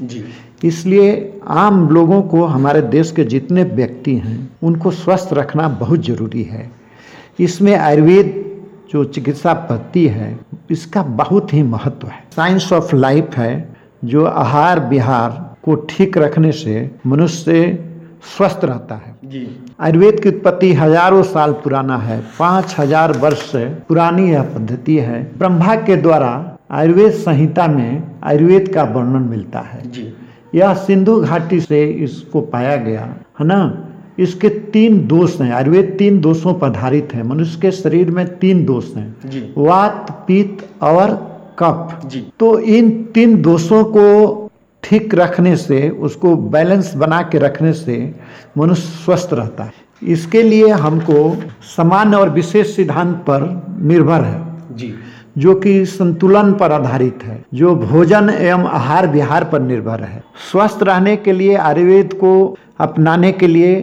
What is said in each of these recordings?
जी। इसलिए आम लोगों को, हमारे देश के जितने व्यक्ति हैं, उनको स्वस्थ रखना बहुत ज़रूरी है। इसमें आयुर्वेद जो चिकित्सा पद्धति है, इसका बहुत ही महत्व है। साइंस ऑफ लाइफ है, जो आहार विहार को ठीक रखने से मनुष्य स्वस्थ रहता है। जी। आयुर्वेद की उत्पत्ति हजारों साल पुराना है, 5000 वर्ष से पुरानी यह पद्धति है। ब्रह्मा के द्वारा आयुर्वेद संहिता में आयुर्वेद का वर्णन मिलता है। जी। यह सिंधु घाटी से इसको पाया गया है ना। इसके 3 दोष हैं। आयुर्वेद 3 दोषों पर आधारित है। मनुष्य के शरीर में 3 दोष हैं, जी। वात, पित्त और कफ। जी। तो इन 3 दोषों को ठीक रखने से, उसको बैलेंस बना के रखने से मनुष्य स्वस्थ रहता है। इसके लिए हमको सामान्य और विशेष सिद्धांत पर निर्भर है, जी। जो कि संतुलन पर आधारित है, जो भोजन एवं आहार विहार पर निर्भर है। स्वस्थ रहने के लिए आयुर्वेद को अपनाने के लिए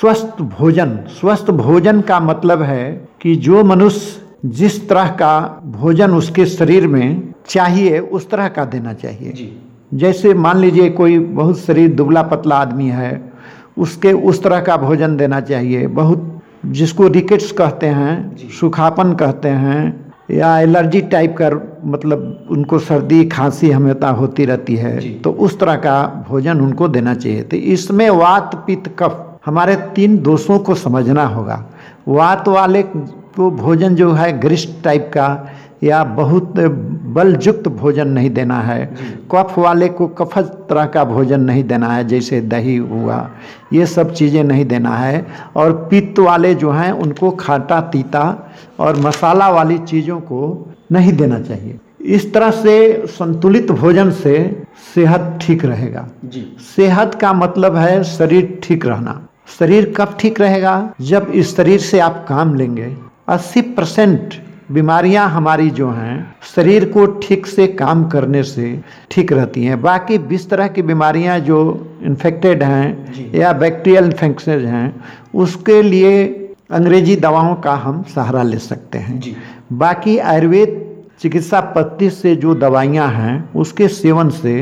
स्वस्थ भोजन का मतलब है कि जो मनुष्य जिस तरह का भोजन उसके शरीर में चाहिए उस तरह का देना चाहिए। जी। जैसे मान लीजिए कोई बहुत शरीर दुबला पतला आदमी है, उसके उस तरह का भोजन देना चाहिए। बहुत जिसको रिकेट्स कहते हैं, सूखापन कहते हैं, या एलर्जी टाइप का, मतलब उनको सर्दी खांसी हमेशा होती रहती है, तो उस तरह का भोजन उनको देना चाहिए। तो इसमें वात पित्त कफ, हमारे 3 दोषों को समझना होगा। वात वाले को भोजन जो है गरिष्ठ टाइप का या बहुत बलयुक्त भोजन नहीं देना है। कफ वाले को कफज तरह का भोजन नहीं देना है, जैसे दही हुआ, ये सब चीज़ें नहीं देना है। और पित्त वाले जो हैं उनको खाटा तीता और मसाला वाली चीज़ों को नहीं देना चाहिए। इस तरह से संतुलित भोजन से सेहत ठीक रहेगा। जी। सेहत का मतलब है शरीर ठीक रहना। शरीर कब ठीक रहेगा? जब इस शरीर से आप काम लेंगे। 80% बीमारियां हमारी जो हैं शरीर को ठीक से काम करने से ठीक रहती हैं। बाकी 20 तरह की बीमारियां जो इन्फेक्टेड हैं या बैक्टीरियल इन्फेक्शन हैं, उसके लिए अंग्रेजी दवाओं का हम सहारा ले सकते हैं। जी। बाकी आयुर्वेद चिकित्सा पद्धति से जो दवाइयां हैं उसके सेवन से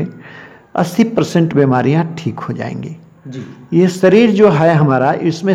80% बीमारियां ठीक हो जाएंगी। जी। ये शरीर जो है हमारा, इसमें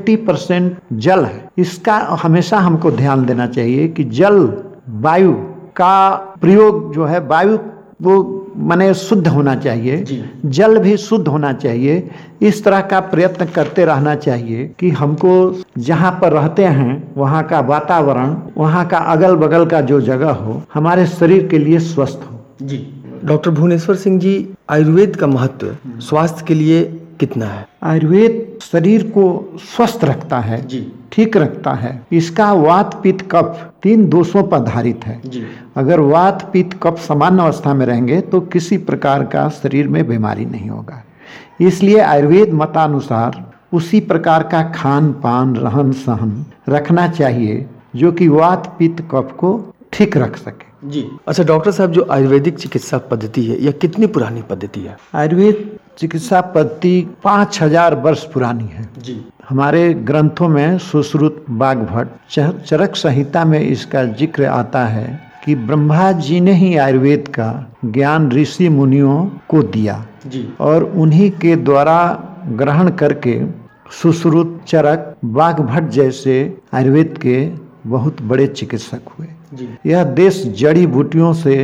70% जल है। इसका हमेशा हमको ध्यान देना चाहिए कि जल, वायु का प्रयोग जो है, वायु वो माने शुद्ध होना चाहिए, जल भी शुद्ध होना चाहिए। इस तरह का प्रयत्न करते रहना चाहिए कि हमको जहाँ पर रहते हैं वहाँ का वातावरण, वहाँ का अगल बगल का जो जगह हो, हमारे शरीर के लिए स्वस्थ हो। जी। डॉक्टर भुवनेश्वर सिंह जी, आयुर्वेद का महत्व स्वास्थ्य के लिए कितना है? आयुर्वेद शरीर को स्वस्थ रखता है, ठीक रखता है। इसका वात पित्त कफ 3 दोषों पर आधारित है। अगर वात पित्त कफ समान अवस्था में रहेंगे तो किसी प्रकार का शरीर में बीमारी नहीं होगा। इसलिए आयुर्वेद मतानुसार उसी प्रकार का खान पान, रहन सहन रखना चाहिए जो कि वात पित्त कफ को ठीक रख सके। जी। अच्छा डॉक्टर साहब, जो आयुर्वेदिक चिकित्सा पद्धति है यह कितनी पुरानी पद्धति है? आयुर्वेद चिकित्सा पद्धति 5000 वर्ष पुरानी है। जी। हमारे ग्रंथों में सुश्रुत, वाग्भट, चरक संहिता में इसका जिक्र आता है कि ब्रह्मा जी ने ही आयुर्वेद का ज्ञान ऋषि मुनियों को दिया। जी। और उन्हीं के द्वारा ग्रहण करके सुश्रुत, चरक, वाग्भट जैसे आयुर्वेद के बहुत बड़े चिकित्सक हुए। यह देश जड़ी बूटियों से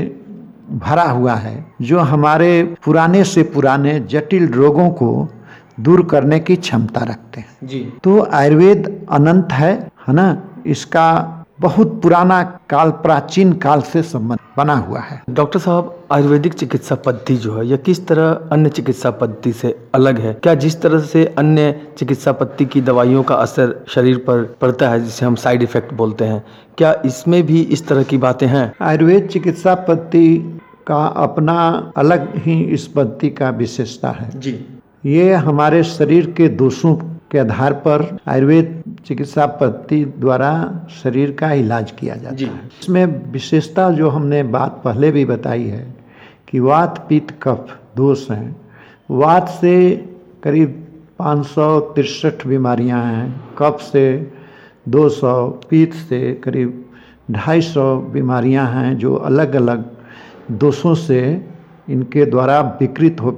भरा हुआ है, जो हमारे पुराने से पुराने जटिल रोगों को दूर करने की क्षमता रखते हैं। जी। तो आयुर्वेद अनंत है ना। इसका बहुत पुराना काल, प्राचीन काल से संबंध बना हुआ है। डॉक्टर साहब, आयुर्वेदिक चिकित्सा पद्धति जो है यह किस तरह अन्य चिकित्सा पद्धति से अलग है? क्या जिस तरह से अन्य चिकित्सा पद्धति की दवाइयों का असर शरीर पर पड़ता है, जिसे हम साइड इफेक्ट बोलते हैं, क्या इसमें भी इस तरह की बातें हैं? आयुर्वेद चिकित्सा पद्धति का अपना अलग ही इस पद्धति का विशेषता है। जी। ये हमारे शरीर के दोषों के आधार पर आयुर्वेद चिकित्सा पद्धति द्वारा शरीर का इलाज किया जाता है। इसमें विशेषता जो हमने बात पहले भी बताई है कि वात पित्त कफ दोष हैं। वात से करीब 563 बीमारियां हैं, कफ से 200, पित्त से करीब 250 बीमारियां हैं, जो अलग अलग दोषों से इनके द्वारा विकृत हो